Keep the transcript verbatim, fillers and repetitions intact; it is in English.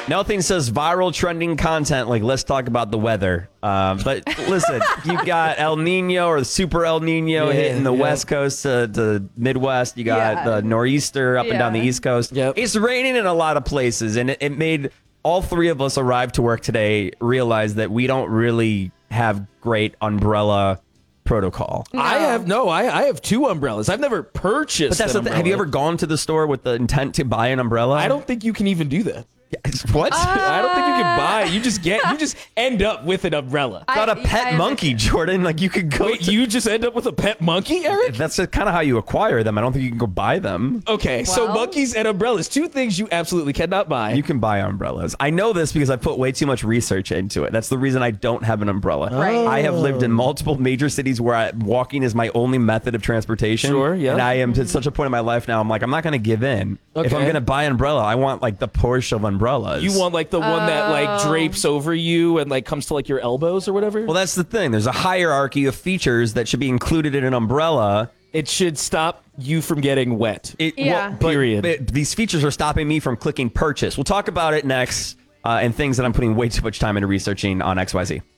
Nothing says viral trending content like let's talk about the weather. Uh, but listen, you got El Nino or Super El Nino Yeah, hitting the yeah. West Coast to the Midwest. You got Yeah. the nor'easter up and down the Yeah. East Coast. Yep. It's raining in a lot of places, and it, it made all three of us arrive to work today realize that we don't really have great umbrella protocol. I have no. I, I have two umbrellas. I've never purchased. But that's an the thing. Have you ever umbrella. gone to the store with the intent to buy an umbrella? I don't think you can even do that. What? I don't think you can buy. You just get. You just end up with an umbrella. Got a I- pet I- monkey, Jordan. Like you could go. Wait, to- you just end up with a pet monkey, Eric? That's kind of how you acquire them. I don't think you can go buy them. Okay, so Well- monkeys and umbrellas, two things you absolutely cannot buy. You can buy umbrellas. I know this because I put way too much research into it. That's the reason I don't have an umbrella. Right. I have lived in multiple major cities where I, walking is my only method of transportation. Sure, yeah. And I am to such a point in my life now. I'm like, I'm not going to give in. If I'm Okay. going to buy an umbrella, I want like the Porsche of umbrellas. You want like the one that like Oh. drapes over you and like comes to like your elbows or whatever? Well, that's the thing. There's a hierarchy of features that should be included in an umbrella. It should stop you from getting wet. It, Yeah. but- Period. but these features are stopping me from clicking purchase. We'll talk about it next uh, and things that I'm putting way too much time into researching on X Y Z.